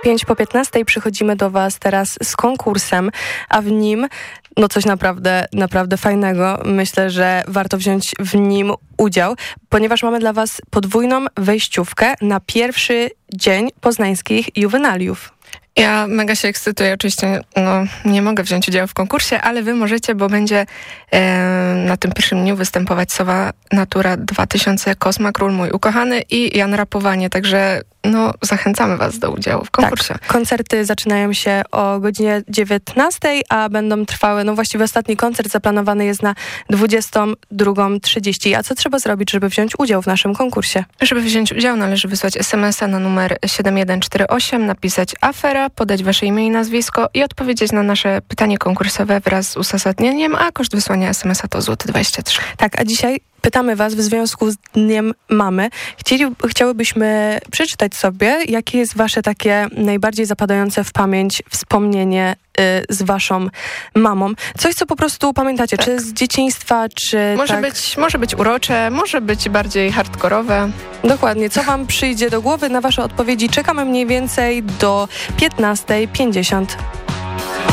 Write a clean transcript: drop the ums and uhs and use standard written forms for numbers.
5 po 15 przychodzimy do Was teraz z konkursem, a w nim coś naprawdę fajnego. Myślę, że warto wziąć w nim udział, ponieważ mamy dla Was podwójną wejściówkę na pierwszy dzień poznańskich juwenaliów. Ja mega się ekscytuję. Oczywiście nie mogę wziąć udziału w konkursie, ale wy możecie, bo będzie na tym pierwszym dniu występować Sowa Natura 2000, Kosma, Król Mój Ukochany i Jan Rapowanie. Także zachęcamy was do udziału w konkursie. Tak, koncerty zaczynają się o godzinie 19, a będą trwały, właściwie ostatni koncert zaplanowany jest na 22:30. A co trzeba zrobić, żeby wziąć udział w naszym konkursie? Żeby wziąć udział, należy wysłać SMS-a na numer 7148, napisać afera, podać wasze imię i nazwisko i odpowiedzieć na nasze pytanie konkursowe wraz z uzasadnieniem, a koszt wysłania SMS-a to złoty 23. Tak, a dzisiaj pytamy was w związku z Dniem Mamy. Chciałybyśmy przeczytać sobie, jakie jest wasze takie najbardziej zapadające w pamięć wspomnienie z waszą mamą. Coś, co po prostu pamiętacie, tak. Czy z dzieciństwa, czy może być urocze, może być bardziej hardkorowe. Dokładnie. Co wam przyjdzie do głowy? Na wasze odpowiedzi czekamy mniej więcej do 15:50.